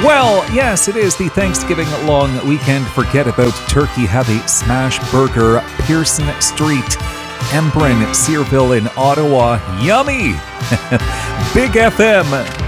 Well, yes, it is the Thanksgiving long weekend. Forget about turkey. Have a smash burger, Pearson Street, Embrun, Searville in Ottawa. Yummy! Big FM.